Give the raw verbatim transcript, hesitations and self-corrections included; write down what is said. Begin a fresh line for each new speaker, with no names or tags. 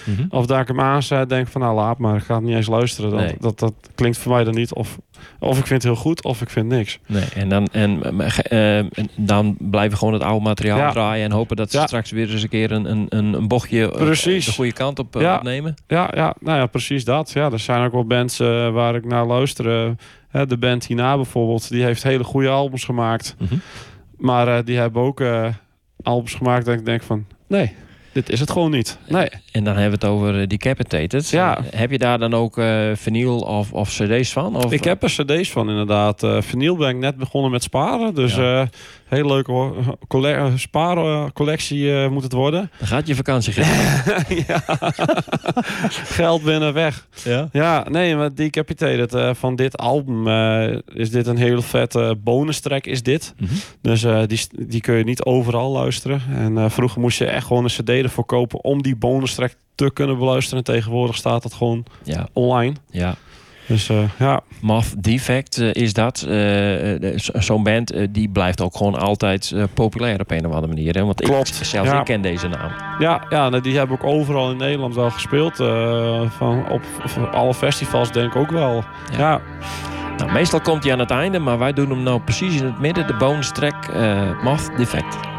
Mm-hmm.
Of dat ik hem aanzet, denk van nou laat maar, ik ga het niet eens luisteren. Dat,
Nee.
dat, dat klinkt voor mij dan niet. Of, of ik vind het heel goed, of ik vind niks.
Nee, en dan, en, uh, en dan blijven we gewoon het oude materiaal
Ja.
draaien en hopen dat ze
Ja.
straks weer eens een keer een, een, een bochtje uh,
Precies.
de goede kant op uh,
Ja.
opnemen.
Ja, ja, nou ja, precies dat. Ja, er zijn ook wel bands uh, waar ik naar luister. Uh, hè, de band hierna bijvoorbeeld, die heeft hele goede albums gemaakt.
Mm-hmm.
Maar uh, die hebben ook uh, albums gemaakt dat ik denk van, nee, dit is het gewoon niet. Nee.
En dan hebben we het over uh, Decapitated.
Ja.
Uh, heb je daar dan ook uh, vinyl of, of cd's van? Of?
Ik heb er cd's van inderdaad. Uh, vinyl ben ik net begonnen met sparen. Dus ja. uh, heel leuke colle- spaarcollectie uh, moet het worden.
Dan gaat je vakantie geven.
Ja. Geld binnen weg.
Ja,
ja nee, maar Decapitated uh, van dit album uh, is dit een heel vette bonus track is dit.
Mm-hmm.
Dus uh, die, die kun je niet overal luisteren. En uh, vroeger moest je echt gewoon een cd ervoor kopen om die bonus track te kunnen beluisteren. En tegenwoordig staat dat gewoon
ja.
online.
Ja.
Dus uh, ja.
Moth Defect uh, is dat. Uh, Zo'n band uh, die blijft ook gewoon altijd uh, populair op een of andere manier. Hè? Want
Klopt.
Ik, zelfs
ja.
ik ken deze naam.
Ja, ja nou, die hebben ook overal in Nederland wel gespeeld. Uh, van op, op alle festivals denk ik ook wel. Ja. ja.
Nou, meestal komt hij aan het einde, maar wij doen hem nou precies in het midden. De bonus track uh, Moth Defect.